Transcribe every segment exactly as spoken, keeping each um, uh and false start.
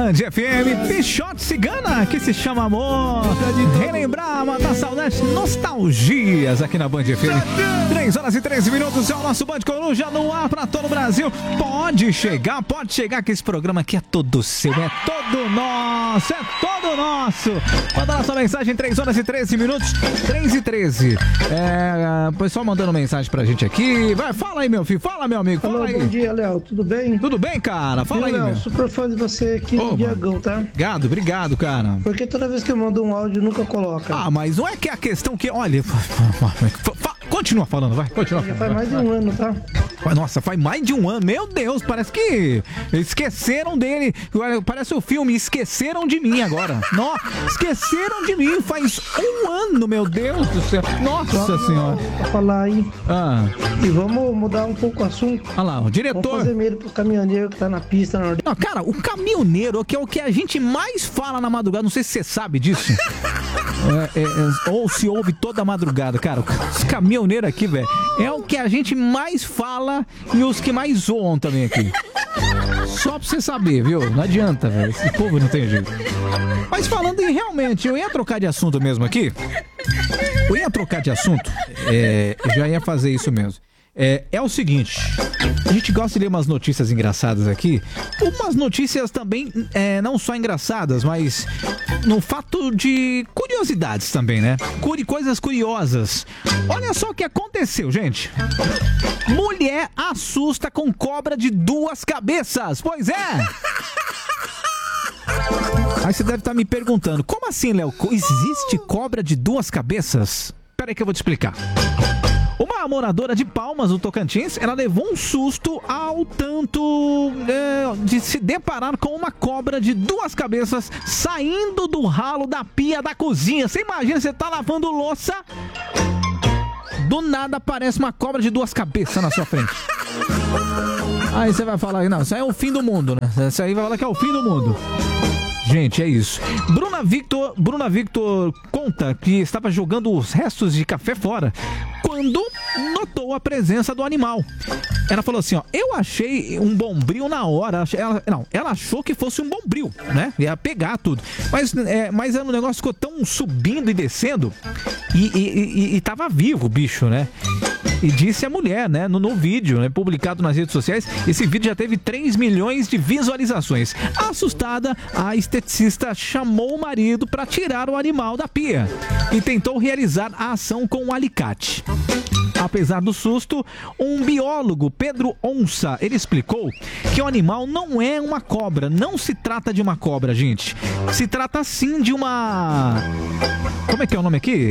Band F M, Pichote Cigana, que se chama Amor. Relembrar, matar saudades, nostalgias aqui na Band F M. três horas e treze minutos, é o nosso Band Coruja no ar pra todo o Brasil. Pode chegar, pode chegar, que esse programa aqui é todo seu, é todo nosso, é todo nosso. Manda lá sua mensagem, três horas e treze minutos, três e treze. É, o pessoal mandando mensagem pra gente aqui. Vai, fala aí, meu filho, fala, meu amigo. Fala. Alô, aí. Bom dia, Léo, tudo bem? Tudo bem, cara? Fala aí, Léo, meu. super fã de você aqui Ô, no Diagão, tá? Obrigado, obrigado, cara. Porque toda vez que eu mando um áudio, nunca coloca. Ah, mas não é que é a questão que... Olha... Continua falando, vai, continua. Já faz mais de um ano, tá? Nossa, faz mais de um ano. Meu Deus, parece que esqueceram dele. Parece o filme Esqueceram de Mim agora. Nossa, esqueceram de mim. Faz um ano, meu Deus do céu. Nossa vamos senhora. Pra falar aí. Ah. E vamos mudar um pouco o assunto. Olha lá, o diretor... Vamos fazer medo pro caminhoneiro que tá na pista. Na... Não, cara, o caminhoneiro, que é o que a gente mais fala na madrugada. Não sei se você sabe disso. É, é, é, ou se ouve toda a madrugada, cara. Os caminhoneiros aqui, velho, é o que a gente mais fala e os que mais zoam também aqui. Só pra você saber, viu? Não adianta, velho. Esse povo não tem jeito. Mas falando em realmente, eu ia trocar de assunto mesmo aqui. Eu ia trocar de assunto. É, eu já ia fazer isso mesmo. É, é o seguinte, a gente gosta de ler umas notícias engraçadas aqui, umas notícias também, é, não só engraçadas, mas no fato de curiosidades também, né? Curi, coisas curiosas. Olha só o que aconteceu, gente. Mulher assusta com cobra de duas cabeças. Pois é. Aí você deve estar me perguntando, como assim, Léo? Existe cobra de duas cabeças? Pera aí que eu vou te explicar. Uma moradora de Palmas, no Tocantins, ela levou um susto ao tanto é, de se deparar com uma cobra de duas cabeças saindo do ralo da pia da cozinha. Você imagina, você tá lavando louça, do nada aparece uma cobra de duas cabeças na sua frente. Aí você vai falar, não, isso aí é o fim do mundo, né? Isso aí vai falar que é o fim do mundo. Gente, é isso. Bruna Victor, Bruna Victor conta que estava jogando os restos de café fora quando notou a presença do animal. Ela falou assim, ó, eu achei um bombril na hora. Ela, não, ela achou que fosse um bombril, né? Ia pegar tudo. Mas, é, mas o negócio ficou tão subindo e descendo e, e, e, e tava vivo o bicho, né? E disse a mulher, né, no, no vídeo, né, publicado nas redes sociais, esse vídeo já teve três milhões de visualizações. Assustada, a esteticista chamou o marido para tirar o animal da pia e tentou realizar a ação com um alicate. Apesar do susto, um biólogo, Pedro Onça, ele explicou que o animal não é uma cobra, não se trata de uma cobra, gente. Se trata sim de uma... Como é que é o nome aqui?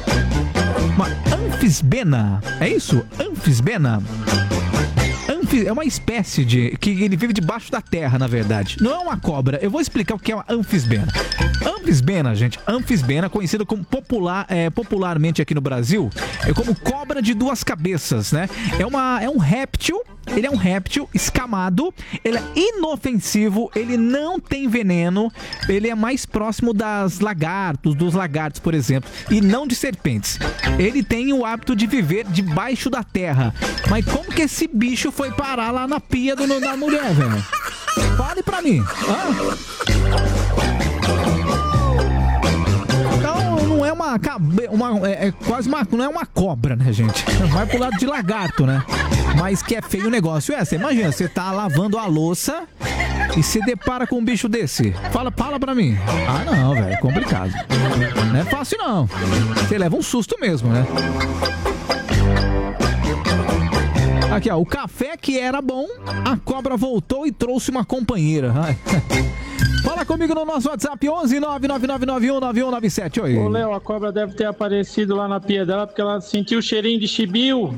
Uma anfisbena, é isso? Anfisbena? Anfis, é uma espécie de... que ele vive debaixo da terra, na verdade. Não é uma cobra. Eu vou explicar o que é uma anfisbena. Anfisbena, gente, anfisbena, conhecido como popular, é, popularmente aqui no Brasil, é como cobra de duas cabeças, né? É, uma, é um réptil, ele é um réptil escamado, ele é inofensivo, ele não tem veneno, ele é mais próximo das lagartos, dos lagartos, por exemplo, e não de serpentes. Ele tem o hábito de viver debaixo da terra. Mas como que esse bicho foi parar lá na pia do, da mulher, velho? Fale pra mim. Ah? Não é uma, uma é, é quase uma, não é uma cobra, né, gente? Vai pro lado de lagarto, né? Mas que é feio o negócio. É, você imagina, você tá lavando a louça e se depara com um bicho desse. Fala, fala pra mim. Ah, não, velho, é complicado. Não é fácil, não. Você leva um susto mesmo, né? Aqui, ó, o café que era bom, a cobra voltou e trouxe uma companheira. Ai. Fala comigo no nosso WhatsApp, onze nove nove nove nove um nove um nove sete. Oi. Ô, Léo, a cobra deve ter aparecido lá na pia dela porque ela sentiu o cheirinho de chibio.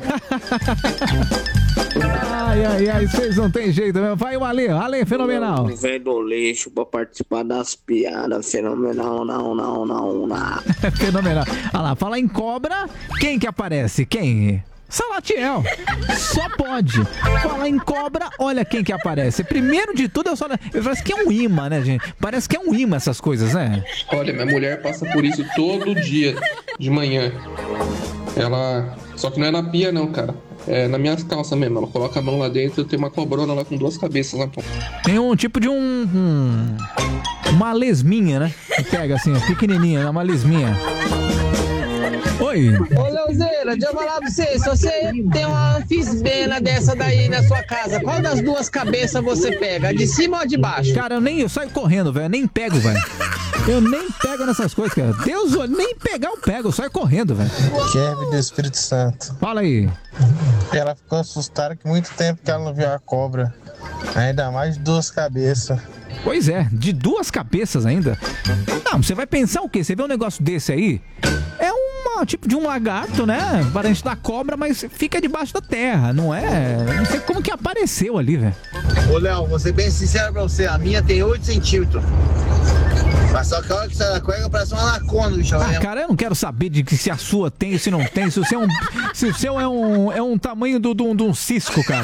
Ai, ai, ai, vocês não tem jeito mesmo. Vai o Ale, Ale, fenomenal. Não vem do lixo pra participar das piadas, fenomenal, não, não, não, não. Fenomenal. Olha lá, fala em cobra, quem que aparece? Quem? Salatiel, só pode. Falar em cobra, olha quem que aparece. Primeiro de tudo, eu só... parece que é um imã, né, gente? Parece que é um imã essas coisas, né? Olha, minha mulher passa por isso todo dia de manhã. Ela... Só que não é na pia, não, cara. é, na minha calça mesmo. Ela coloca a mão lá dentro, tem uma cobrona lá com duas cabeças na ponta. Tem um tipo de um... um uma lesminha, né? Pega assim, pequenininha, uma lesminha. Oi. Ô, Leozeira, deixa eu falar pra você. Se você tem uma fisbena dessa daí na sua casa, qual das duas cabeças você pega? A de cima ou a de baixo? Cara, eu nem eu saio correndo, velho. Eu nem pego, velho. Eu nem pego nessas coisas, cara. Deus, eu nem pegar eu pego, eu saio correndo, velho. Kevin do Espírito Santo. Fala aí. Ela ficou assustada que muito tempo que ela não viu a cobra. Ainda mais de duas cabeças. Pois é, de duas cabeças ainda. Não, você vai pensar o quê? Você vê um negócio desse aí? É um tipo de um lagarto, né? Parente da cobra, mas fica debaixo da terra, não é? Não sei como que apareceu ali, velho. Ô, Léo, vou ser bem sincero pra você. A minha tem oito centímetros. Mas só que a hora que você cueca parece uma lacona, bicho. Ah, cara, eu não quero saber de que se a sua tem ou se não tem. Se o seu é um, se o seu é um, é um tamanho de do, do, do um cisco, cara.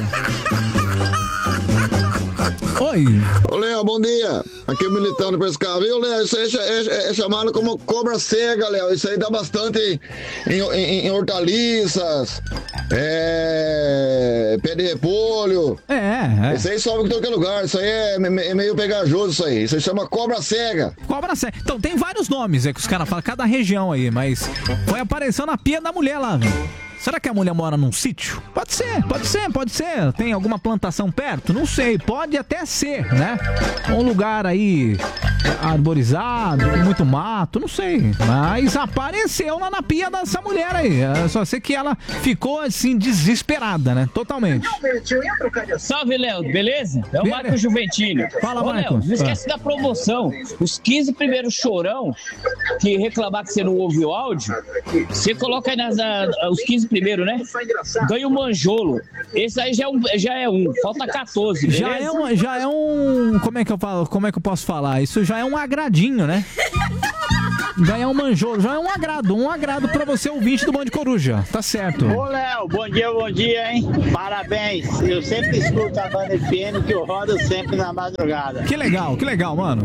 Oi. Ô, Léo, bom dia. Aqui é o Militando Pescar, viu, Léo? Isso aí é, é, é chamado como cobra cega, Léo. Isso aí dá bastante em, em, em, em hortaliças, é, pé de repolho. É, é. Isso aí sobe em qualquer lugar. Isso aí é, é meio pegajoso, isso aí. Isso aí chama cobra cega. Cobra cega. Então, tem vários nomes, é que os caras falam, cada região aí, mas foi aparecendo na pia da mulher lá, velho. Será que a mulher mora num sítio? Pode ser, pode ser, pode ser. Tem alguma plantação perto? Não sei, pode até ser, né? Um lugar aí arborizado, com muito mato, não sei. Mas apareceu lá na pia dessa mulher aí. É só sei que ela ficou assim desesperada, né? Totalmente. Salve, Léo, beleza? É o Marcos Juventino. Fala, Ô, Marcos. Léo, não esquece da promoção. Os quinze primeiros chorão que reclamar que você não ouve o áudio, você coloca aí nas, a, os quinze primeiro, né? Ganha um manjolo. Esse aí já é um, já é um. Falta quatorze, beleza? Já é um, já é um, como é que eu falo, como é que eu posso falar? Isso já é um agradinho, né? Ganhar um manjolo já é um agrado, um agrado pra você, ouvinte do Band Coruja, tá certo. Ô, Léo, bom dia, bom dia, hein? Parabéns. Eu sempre escuto a Banda F M, que eu rodo sempre na madrugada. Que legal, que legal, mano.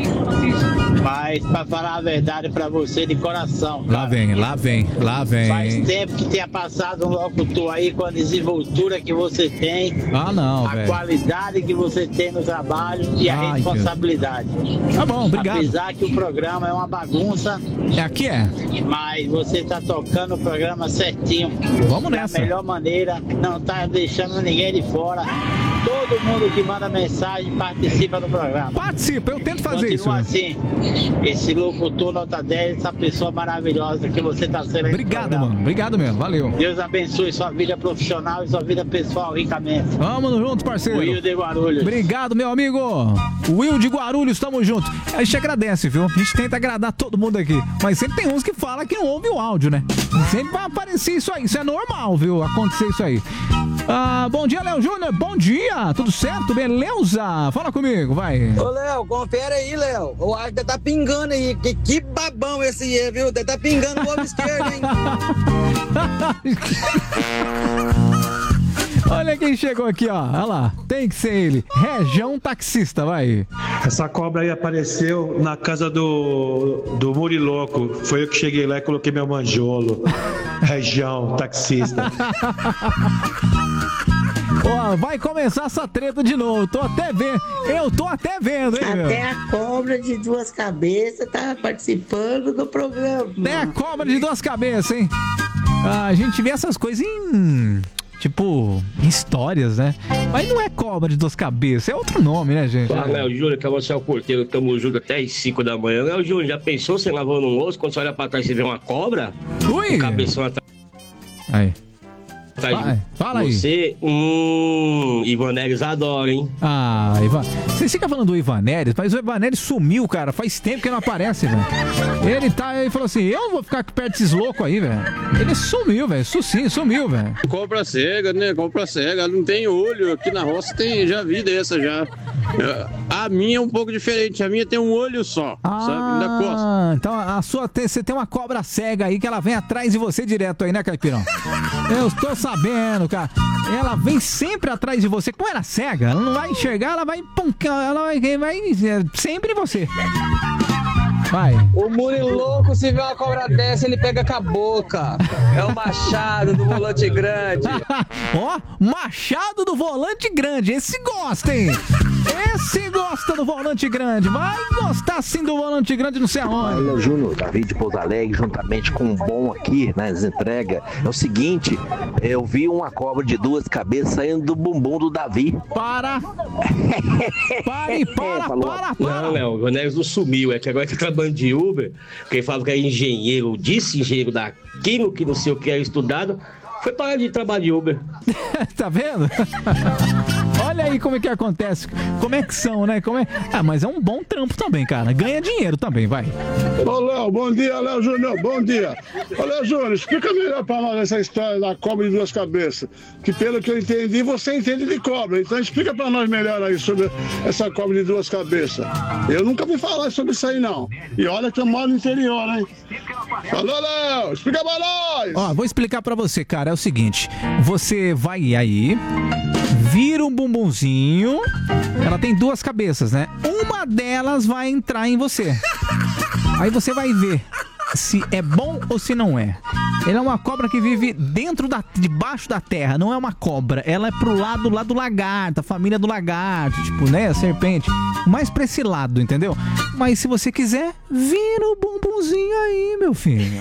Mas, pra falar a verdade pra você, de coração, cara, lá vem, lá vem, lá vem. faz tempo que tenha passado um locutor aí com a desenvoltura que você tem. Ah, não, a velho. qualidade que você tem no trabalho e a Ai, responsabilidade. Deus. Tá bom, obrigado. Apesar que o programa é uma bagunça. É, aqui é. Mas você tá tocando o programa certinho. Vamos nessa. Da melhor maneira, não tá deixando ninguém de fora. Todo mundo que manda mensagem participa do programa. Participa, eu tento fazer Continua isso. assim, esse locutor nota dez, essa pessoa maravilhosa que você tá sendo. Obrigado, mano. Obrigado mesmo, valeu. Deus abençoe sua vida profissional e sua vida pessoal ricamente. Vamos juntos, parceiro. Will de Guarulhos. Obrigado, meu amigo. Will de Guarulhos, tamo junto. A gente agradece, viu? A gente tenta agradar todo mundo aqui. Mas sempre tem uns que falam que não ouve o áudio, né? Sempre vai aparecer isso aí. Isso é normal, viu? Acontecer isso aí. Ah, bom dia, Léo Júnior. Bom dia. Tudo certo? Beleza? Fala comigo, vai. Ô, Léo, confere aí, Léo. O ar deve tá pingando aí. Que, que babão esse aí, viu? Deve tá pingando o ovo esquerdo, hein? Olha quem chegou aqui, ó. Olha lá. Tem que ser ele. Região Taxista, vai. Essa cobra aí apareceu na casa do, do Muriloco. Foi eu que cheguei lá e coloquei meu manjolo. Região Taxista. Ó, vai começar essa treta de novo. Tô até vendo. Eu tô até vendo, hein, meu? Até a cobra de duas cabeças tá participando do programa. Até a cobra de duas cabeças, hein? Ah, a gente vê essas coisas em... tipo, histórias, né? Mas não é cobra de duas cabeças, é outro nome, né, gente? Fala, Léo Júnior, que é você é o porteiro, tamo junto até as cinco da manhã. Léo Júnior, já pensou você lavando um osso, quando você olha pra trás você vê uma cobra? Ui! Um cabeção atrás. Aí. Vai, fala aí. Você, hum, Ivaneres adora, hein? Ah, Ivan. Você fica falando do Ivaneres, mas o Ivaneres sumiu, cara. Faz tempo que ele não aparece, velho. Ele tá aí e falou assim: eu não vou ficar aqui perto desses loucos aí, velho. Ele sumiu, velho. Sim, sumiu, velho. Cobra cega, né? Cobra cega. Não tem olho. Aqui na roça tem, já vi dessa já. A minha é um pouco diferente. A minha tem um olho só, ah, sabe? Da costa. Então a sua, você tem uma cobra cega aí que ela vem atrás de você direto aí, né, Caipirão? Eu estou sabendo, cara. Ela vem sempre atrás de você. Como ela é cega, ela não vai enxergar, ela vai puncar, ela vai, vai é, sempre em você. Vai. O Muriloco, se vê uma cobra dessa, ele pega com a boca. É o Machado do volante grande. Ó, Machado do volante grande. Esse gosta, hein? Esse gosta do volante grande. Vai gostar sim do volante grande, não sei aonde. Olha, Júnior, Davi de Pouso Alegre, juntamente com um bom aqui nas entregas. É o seguinte, eu vi uma cobra de duas cabeças saindo do bumbum do Davi. Para! Pare, para, para, para! Não, Léo, o Neves não sumiu. É que agora tá trabalhando de Uber. Quem fala que é engenheiro, disse engenheiro daquilo que não sei o que é estudado, foi parar de trabalhar de Uber. Tá vendo? Olha aí como é que acontece. Como é que são, né? Como é... Ah, mas é um bom trampo também, cara. Ganha dinheiro também, vai. Ô, Léo, bom dia, Léo Júnior, bom dia. Ô, Léo Júnior, explica melhor pra nós essa história da cobra de duas cabeças. Que pelo que eu entendi, você entende de cobra. Então explica pra nós melhor aí sobre essa cobra de duas cabeças. Eu nunca ouvi falar sobre isso aí, não. E olha que eu moro no interior, hein? Falou, Léo, explica pra nós. Ó, vou explicar pra você, cara. É o seguinte, você vai aí, vira um bumbumzinho, ela tem duas cabeças, né? Uma delas vai entrar em você. Aí você vai ver se é bom ou se não é. Ela é uma cobra que vive dentro da, debaixo da terra, não é uma cobra. Ela é pro lado lá do lagarto, a família do lagarto, tipo, né, a serpente. Mais pra esse lado, entendeu? Mas se você quiser, vira o bumbumzinho aí, meu filho.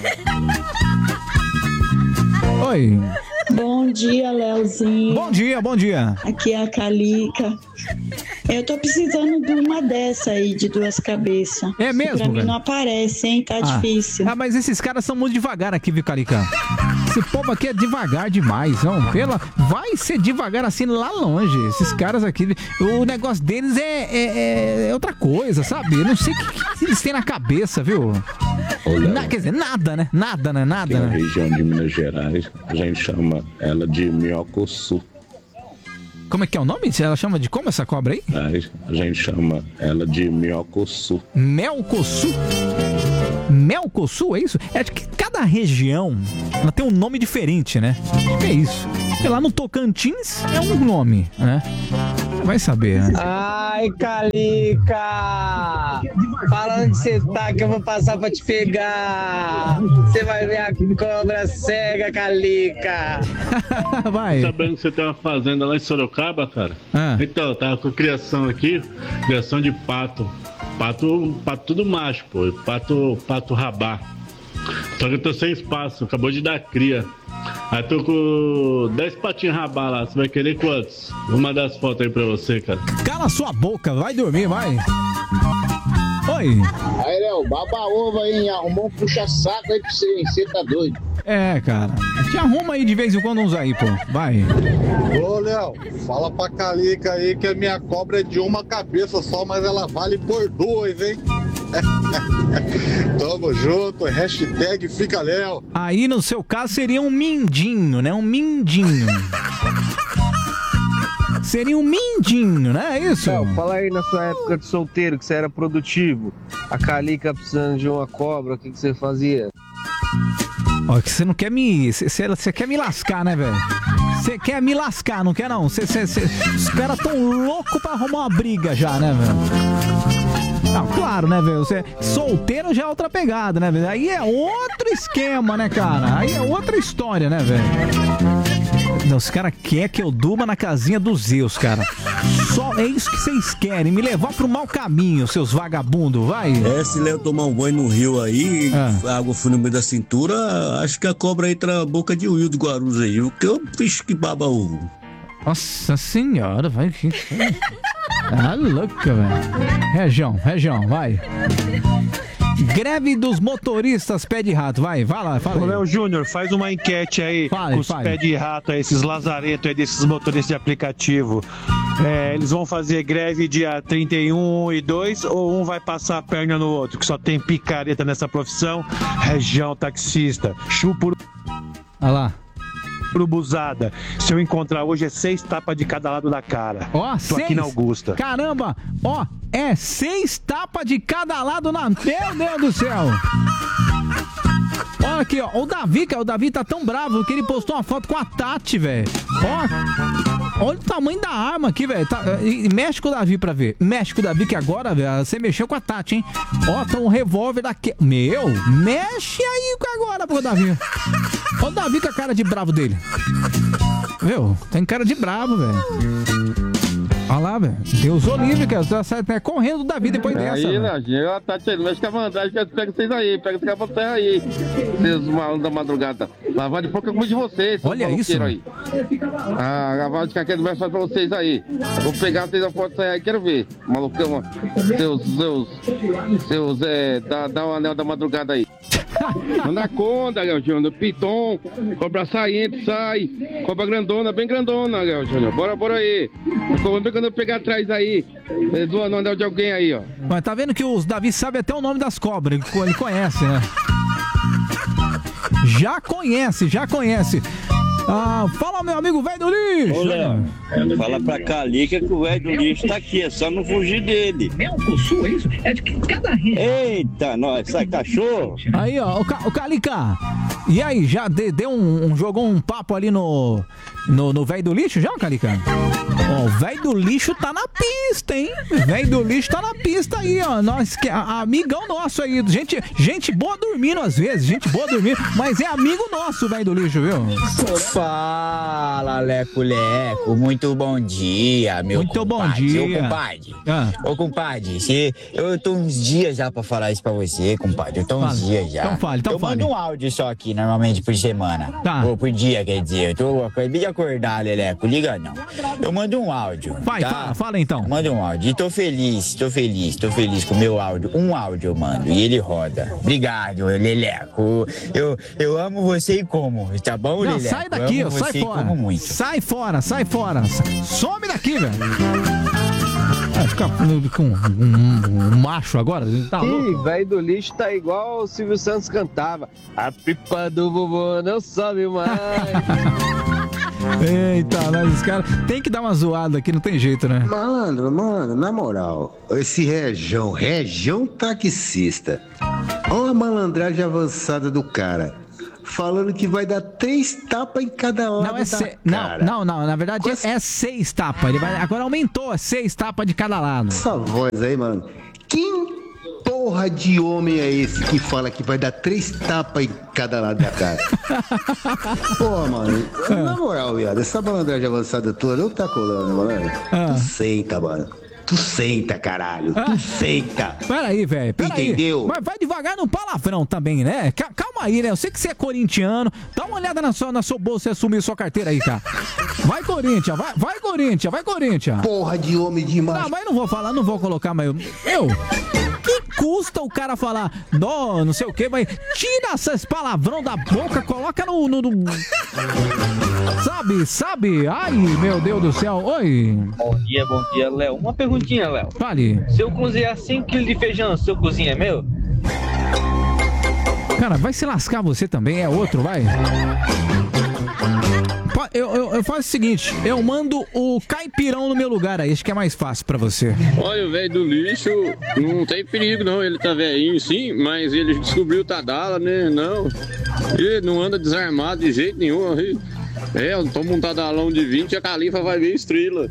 Oi. Bom dia, Leozinho. Bom dia, bom dia. Aqui é a Calica. Eu tô precisando de uma dessa aí, de duas cabeças. É mesmo, Pra mim velho? não aparece, hein? Tá ah. difícil. Ah, mas esses caras são muito devagar aqui, viu, Calica? Esse povo aqui é devagar demais, não? Pela... Vai ser devagar assim lá longe. Esses caras aqui, o negócio deles é, é, é outra coisa, sabe? Eu não sei o que, que eles têm na cabeça, viu? Na, quer dizer, nada, né? Nada, né? Nada, Tem uma né? região de Minas Gerais, a gente chama ela de Minhocoçu. Como é que é o nome? Ela chama de como essa cobra aí? A gente chama ela de Minhocoçu. Melcoçu? Melcoçu, é isso? É que cada região ela tem um nome diferente, né? Acho que é isso. Porque lá no Tocantins é um nome, né? Vai saber, né? Ai, Calica! Fala onde você tá que eu vou passar pra te pegar. Você vai ver a cobra cega, Calica. Vai. Sabendo que você tem uma fazenda lá em Sorocaba, cara? Ah. Então, tava com criação aqui, criação de pato. Pato, pato tudo macho, pô. Pato, pato rabá. Só que eu tô sem espaço, acabou de dar cria. Aí tô com dez patinhos rabá lá, você vai querer quantos? Vou mandar as fotos aí pra você, cara. Cala sua boca, vai dormir, vai. Oi. Aí, Léo, baba ovo aí, hein? Arrumou um puxa-saco aí pra você, hein? Você tá doido? É, cara. Te arruma aí de vez em quando uns aí, pô. Vai. Ô, Léo, fala pra Calica aí que a minha cobra é de uma cabeça só, mas ela vale por duas, hein? Tamo junto, hashtag fica Léo. Aí no seu caso seria um mindinho, né? Um mindinho. Seria um mindinho, né? É isso? Léo, fala aí na sua época de solteiro que você era produtivo. A Calica precisando de uma cobra, o que, que você fazia? Ó, que você não quer me... Você quer me lascar, né, velho? Você quer me lascar, não quer não? Cê, cê, cê, os caras tão loucos pra arrumar uma briga já, né, velho? Não, claro, né, velho? Você solteiro já é outra pegada, né, velho? Aí é outro esquema, né, cara? Aí é outra história, né, velho? Não, os caras querem que eu durma na casinha dos Zeus, cara. Só é isso que vocês querem, me levar pro mau caminho, seus vagabundos, vai. É, se Léo tomar um banho no rio aí, ah. a água foi no meio da cintura, acho que a cobra entra na boca de Will do Guarulhos aí, o que eu fiz que baba ovo. Nossa senhora, vai que... Ah, louca, velho. Região, região, vai. Greve dos motoristas pé de rato, vai, vai lá, fala aí. Ô, Léo Júnior, faz uma enquete aí fale, com os fale. pé de rato aí, esses lazaretos aí desses motoristas de aplicativo. É, eles vão fazer greve dia trinta e um e dois ou um vai passar a perna no outro, que só tem picareta nessa profissão? Região taxista, chupa Olha lá. urubuzada. Se eu encontrar hoje é seis tapas de cada lado da cara. Ó, Tô seis. aqui na Augusta. Caramba, ó, é seis tapas de cada lado na... Meu Deus do céu. Olha aqui, ó, o Davi, cara, o Davi tá tão bravo que ele postou uma foto com a Tati, velho. Ó, olha o tamanho da arma aqui, velho. Tá, mexe com o Davi pra ver. Mexe com o Davi que agora, velho, você mexeu com a Tati, hein? Ó, tá um revólver daqui. Meu, mexe aí agora pro Davi. Olha o Davi com a cara de bravo dele. Viu? Tem cara de bravo, velho. Olha lá, velho. Deus o livre, cara. Você tá correndo do Davi depois é dessa. Aí, Nardinho, a Tati aí, mexe com a vantagem, que pega vocês aí, pega esse cara pra terra aí. Vocês malandros da madrugada. Lavar de pouco é como de vocês. Olha isso. Aí. Ah, lavagem de caquete vai fazer pra vocês aí. Vou pegar vocês a foto sair aí, quero ver. Malucão, seus, seus, seus, é, dá, dá o anel da madrugada aí. Anaconda, Léo Júnior, Piton, cobra saiente, sai, cobra grandona, bem grandona, Léo Júnior, bora, bora aí. Vamos ver quando eu pegar atrás aí, zoando o anel de alguém aí, ó. Mas tá vendo que o Davi sabe até o nome das cobras, ele conhece, né? Já conhece, já conhece. Ah, fala, meu amigo velho do lixo. Ô, Léo, fala pra Calica que o velho do lixo tá aqui, é só não fugir dele. Mercosul, é isso? É de cada região. Eita, nós, sai cachorro. Aí, ó, o, Ca, o Calica. E aí, já de, deu um, um, jogou um papo ali no no, no velho do lixo já, Calica? Ó, o velho do lixo tá na pista, hein? O velho do lixo tá na pista aí, ó. Nós, que, a, amigão nosso aí. Gente, gente boa dormindo às vezes, gente boa dormindo, mas é amigo nosso o velho do lixo, viu? Fala, Leco Leco, muito bom dia, meu Muito compadre. bom dia. Ô, compadre, ah. ô, compadre, se, eu tô uns dias já pra falar isso pra você, compadre, eu tô uns fale. dias já. Então fale, então eu fale. mando um áudio só aqui, normalmente, por semana. Tá. Ou por dia, quer dizer, eu tô, acabei de acordar, Leleco, liga não. Eu mando um áudio. Vai, tá? fala, fala então. Manda um áudio, e tô feliz, tô feliz, tô feliz com o meu áudio. Um áudio eu mando, e ele roda. Obrigado, Leleco, eu, eu amo você e como, tá bom, Não, Leleco? sai daqui, ó, sai fora. Sai fora, sai fora. Some daqui, velho. Vai ficar com um, um, um macho agora? Tá Ih, velho do lixo tá igual o Silvio Santos cantava. A pipa do vovô não sobe mais. Eita, mas os caras tem que dar uma zoada aqui, não tem jeito, né? Malandro, mano, na moral, esse Rejão, Rejão taxista. Olha a malandragem avançada do cara. Falando que vai dar três tapas em cada lado não, é da se... cara. Não, não, não, na verdade Quase... é seis tapas. Ele vai... Agora aumentou, é seis tapas de cada lado. Essa voz aí, mano. Quem porra de homem é esse que fala que vai dar três tapas em cada lado da cara? Porra, mano, na moral, viado, essa malandragem avançada toda não tá colando, mano. Ah. Tu senta, mano. Tu senta, caralho. Tu ah. senta. Peraí, velho. Entendeu? Aí. Mas vai devagar no palavrão também, né? Calma aí, né? Eu sei que você é corintiano. Dá uma olhada na sua, na sua bolsa e assumir sua carteira aí, cara. Vai, Corinthians. Vai, vai, Corinthians. Vai, Corinthians. Porra de homem demais. Não, mas não vou falar, não vou colocar, mas eu... eu que custa o cara falar, não, não sei o que, mas tira essas palavrão da boca, coloca no, no, no... Sabe, sabe? Ai, meu Deus do céu. Oi. Bom dia, bom dia, Léo. Uma perguntinha, Léo. Fale. Se eu cozinhar cinco quilos de feijão, seu cozinha é meu? Cara, vai se lascar você também, é outro, vai. Eu, eu, eu faço o seguinte, eu mando o caipirão no meu lugar aí, acho que é mais fácil pra você. Olha, o velho do lixo não tem perigo não, ele tá velhinho sim, mas ele descobriu o Tadala, né? Não, ele não anda desarmado de jeito nenhum. É, eu tomo um Tadalão de vinte e a Califa vai ver estrela.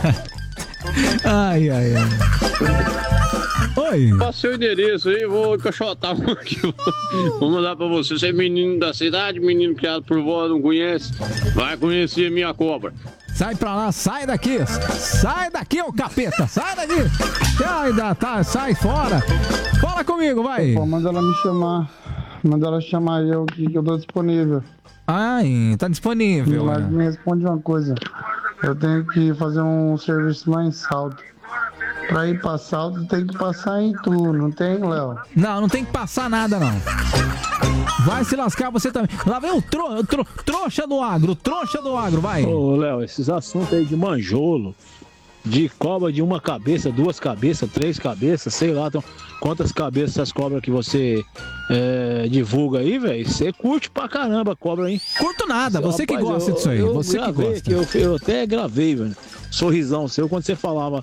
Ai, ai, ai. Oi. Passei o endereço aí, vou encaixotar um aqui. Vou mandar pra você. Você é menino da cidade, menino criado por vó, não conhece? Vai conhecer a minha cobra. Sai pra lá, sai daqui. Sai daqui, ô capeta. Sai daqui. Sai, da, tá, sai fora. Fala comigo, vai. Pô, manda ela me chamar. Manda ela chamar eu que eu tô disponível. Ai, tá disponível. Mas né? me responde uma coisa. Eu tenho que fazer um serviço lá em Salto. Pra ir pra Salto tem que passar em tu, não tem, Léo? Não, não tem que passar nada, não. Vai se lascar você também. Lá vem o tro, tro, trouxa do agro, trouxa do agro, vai. Ô, Léo, esses assuntos aí de manjolo, de cobra de uma cabeça, duas cabeças, três cabeças, sei lá, então, quantas cabeças essas cobras que você é, divulga aí, velho, você curte pra caramba a cobra, hein? Curto nada, você Rapaz, que gosta eu, disso aí, eu você gravei, que gosta. Eu, eu até gravei, velho, sorrisão seu, quando você falava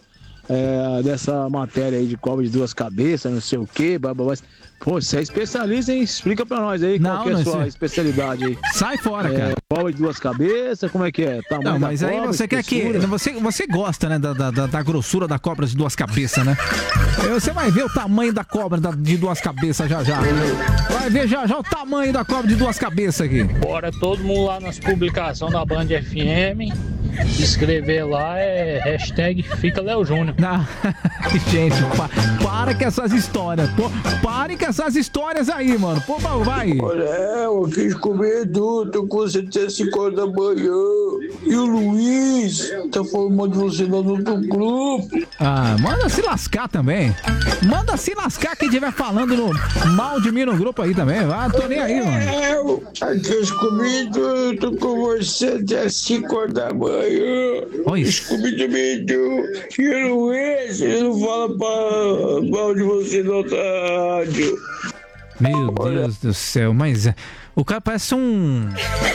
é, dessa matéria aí de cobra de duas cabeças, não sei o quê, bababá. Pô, você é especialista, hein? Explica pra nós aí Não, qual que é a não, sua isso- especialidade aí. Sai fora, É, cara. cobra de duas cabeças, como é que é? Tamanho Não, da mas aí cobra, você quer que. espessura? Você, você gosta, né, da, da, da- da grossura da cobra de duas cabeças, né? Você vai ver o tamanho da cobra da- de duas cabeças já já. Vai ver já já o tamanho da cobra de duas cabeças aqui. Bora todo mundo lá nas publicações da Band F M. Escrever lá é hashtag Fica Léo Júnior. Gente, pa- para com essas histórias. Pô, pare com essas histórias aí, mano. Pô, vai. Olha, eu quis comer tudo, tô com até cinco horas da manhã. E o Luiz tá falando de você lá no outro grupo. Ah, manda se lascar também. Manda se lascar quem estiver falando no, mal de mim no grupo aí também. Ah, tô nem aí, mano. Eu, aqui comi tudo, tô com você até cinco horas da manhã. Oi. Comi também tudo. E o Luiz, ele não fala pra, mal de você na outra rádio. Meu Deus do céu, mas é, o cara parece um.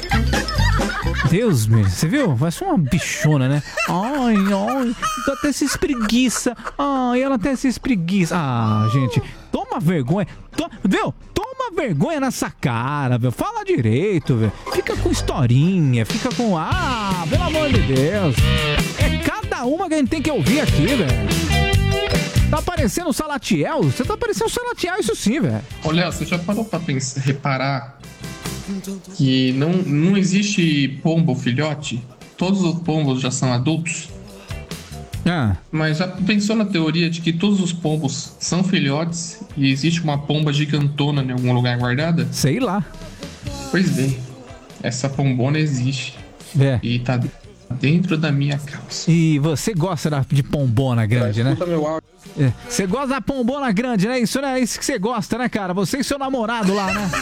Deus, meu, você viu? Parece uma bichona, né? Ai, ai, ela até se espreguiça. Ai, ela até se espreguiça. Ah, gente, toma vergonha. To... Viu? Toma vergonha nessa cara, velho. Fala direito, velho. Fica com historinha, fica com. Ah, pelo amor de Deus. É cada uma que a gente tem que ouvir aqui, velho. Tá parecendo o Salatiel? Você tá parecendo o Salatiel, isso sim, velho. Ô, Léo, você já parou pra pensar, reparar que não, não existe pombo filhote? Todos os pombos já são adultos? Ah. Mas já pensou na teoria de que todos os pombos são filhotes e existe uma pomba gigantona em algum lugar guardada? Sei lá. Pois bem, essa pombona existe. É. E tá dentro da minha calça. E você gosta da- de pombona grande, né? Escuta meu áudio. É, Você gosta da pombona grande, né? Isso não é isso que você gosta, né, cara? Você e seu namorado lá, né?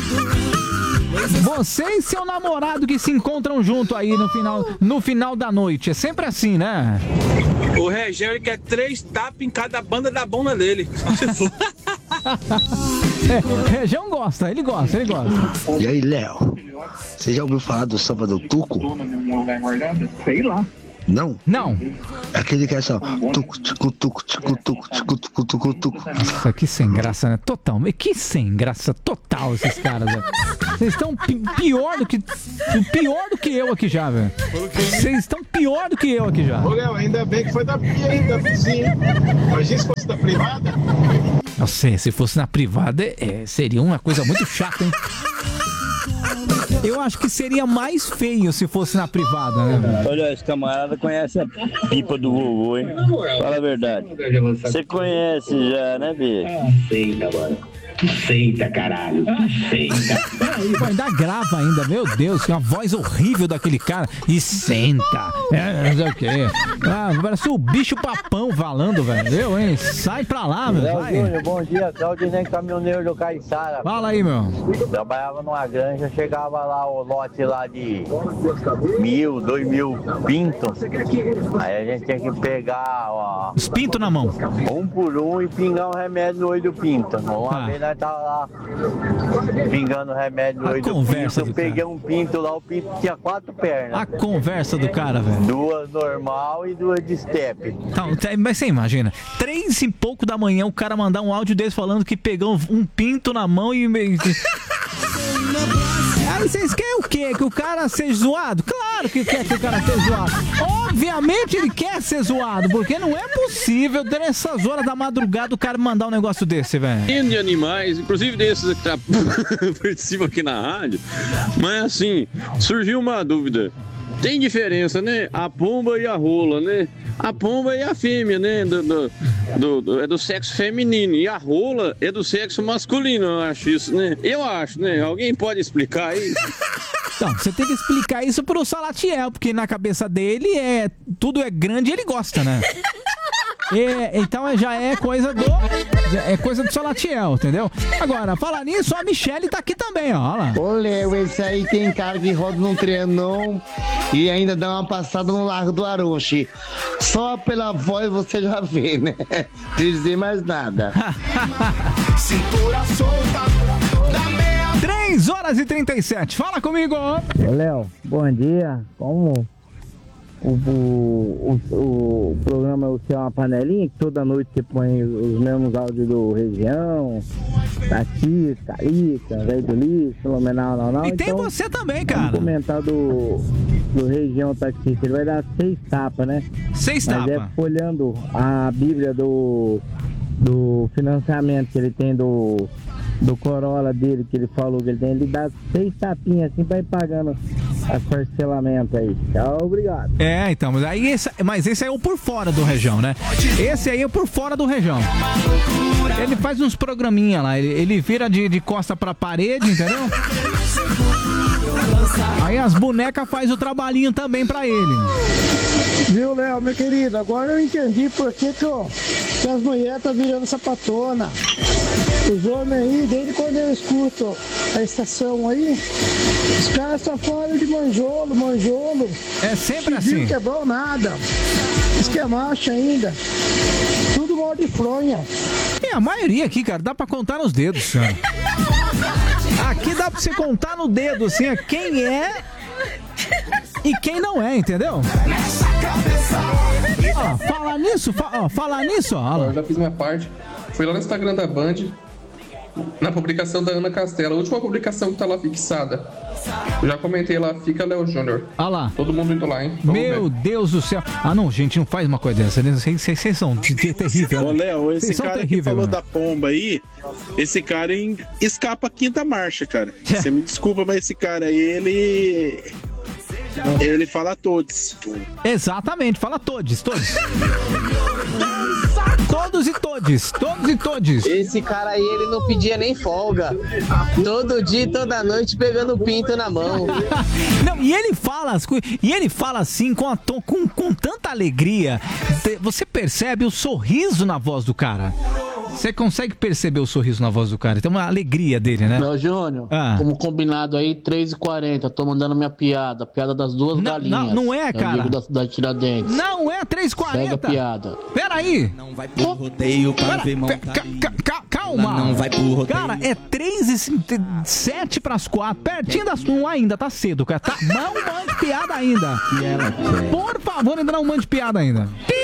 Você e seu namorado que se encontram junto aí no final, no final da noite. É sempre assim, né? O Região, ele quer três tapas em cada banda da bunda dele. É, Região gosta, ele gosta, ele gosta. E aí, Léo? Você já ouviu falar do samba do Tuco? Sei lá. Não? Não. Aquele que é só tuco, tuco, tuco, tuco, tuco, tuco, tuco, tuco, tuco. Nossa, que sem graça, né? Total. Que sem graça total esses caras, velho. Vocês estão pi- pior do que. Pior do que eu aqui já, velho. Vocês estão pior do que eu aqui já. Ô, Léo, ainda bem que foi da Pia ainda, sim. Imagina se fosse da privada. Eu sei, se fosse na privada, é, seria uma coisa muito chata, hein? Eu acho que seria mais feio se fosse na privada, né, velho? Olha, esse camarada conhece a pipa do vovô, hein? Fala a verdade. Você conhece já, né, Bia? Aceita, mano. Aceita, caralho. Aceita. Pô, ainda grava ainda, meu Deus, que uma voz horrível daquele cara. E senta. É, não sei o quê. Ah, parece o bicho papão falando, velho. Eu, hein? Sai pra lá, meu. Léo Vai. Júnior, bom dia, Claudinei, caminhoneiro do Caiçara. Fala aí, meu. Trabalhava numa granja, chegava lá o lote lá de mil, dois mil pintos. Aí a gente tinha que pegar, ó, os pintos na mão. Um por um e pingar um remédio no olho do pinto. Uma Ah. vez nós tava lá pingando remédio no A olho do conversa pinto. Eu do peguei um pinto lá, o pinto tinha quatro pernas. A conversa do cara, velho. Duas normal e duas de step. Então, te- mas você imagina, três e pouco da manhã o cara mandar um áudio desse falando que pegou um pinto na mão e... Aí vocês querem o quê? Que o cara seja zoado? Claro que quer que o cara seja zoado. Obviamente ele quer ser zoado, porque não é possível, nessas horas da madrugada, o cara mandar um negócio desse, velho. Tem de animais, inclusive desses que tra- participam aqui na rádio, mas assim, surgiu uma dúvida. Tem diferença, né? A pomba e a rola, né? A pomba é a fêmea, né? Do, do, do- do- é do sexo feminino. E a rola é do sexo masculino, eu acho isso, né? Eu acho, né? Alguém pode explicar aí? Então, você tem que explicar isso pro Salatiel, porque na cabeça dele é tudo é grande e ele gosta, né? É, então é- já é coisa do. já é coisa do Salatiel, entendeu? Agora, falar nisso, a Michelle tá aqui também, ó. Olha lá. Ô, Léo, esse aí tem cara que roda num trianão e ainda dá uma passada no Largo do Aroche. Só pela voz você já vê, né? Não dizer mais nada. Cintura solta da meia. três horas e trinta e sete. Fala comigo. Ô, Léo, bom dia. Como o, o, o, o programa O Céu é uma Panelinha, que toda noite você põe os mesmos áudios do Região, Tati, Carica, Velho do Lixo, Fenomenal, não, não. E tem então, você também, cara. Vamos comentar do, do Região Taxista. Ele vai dar seis tapas, né? Seis Mas tapas. é folhando a Bíblia do, do financiamento que ele tem do, do Corolla dele, que ele falou que ele tem. Ele dá seis tapinhas assim pra ir pagando as parcelamentos aí. Tchau, obrigado. É, então, mas aí esse, mas esse aí é o por fora do Região, né? Esse aí é o por fora do Região. Ele faz uns programinha lá, ele, ele vira de, de costa pra parede, entendeu? Aí as bonecas faz o trabalhinho também pra ele. Viu, Léo, meu querido? Agora eu entendi por que, que, ó, que as mulheres estão virando sapatona. Os homens aí, desde quando eu escuto a estação aí, os caras só falam de manjolo, manjolo. É sempre assim. Não quebrou nada. Diz que é macho ainda. Tudo mal de fronha. É, a maioria aqui, cara, dá pra contar nos dedos, cara. Aqui dá pra você contar no dedo, assim, ó, quem é e quem não é, entendeu? Ó, falar nisso, fa ó, falar nisso, ó. Eu já fiz minha parte. Fui lá no Instagram da Band, na publicação da Ana Castela, a última publicação que tá lá fixada. Eu já comentei lá, fica Léo Júnior. Olha lá. Todo mundo indo lá, hein? Vamos Meu ver. Deus do céu. Ah, não, gente, não faz uma coisa dessa. Vocês são terríveis. Ô, Léo, esse Vocês são cara que terríveis, falou mano. da pomba aí, esse cara em- escapa a quinta marcha, cara. Você me desculpa, mas esse cara aí, ele... Ele fala todos. Exatamente, fala todos, todos. Todos e todes, todos e todes. Esse cara aí, ele não pedia nem folga. Todo dia e toda noite pegando pinto na mão. Não, e ele fala as coisas, e ele fala assim com, a tom- com, com tanta alegria. Te- Você percebe o sorriso na voz do cara. Você consegue perceber o sorriso na voz do cara. Tem uma alegria dele, né? Léo Júnior, Ah. como combinado aí, três e quarenta, tô mandando minha piada, piada das duas Não, galinhas. não, não é, meu cara. amigo da cidade de Tiradentes. Não é três e quarenta. Segue a piada. Peraí. Não vai pro rodeio pra ver Calma. Ela não vai pro rodeio. Cara, é três e sete pras quatro. Pertinho das um ainda, tá cedo, cara. Tá, não mande piada ainda. Por favor, ainda não mande piada ainda.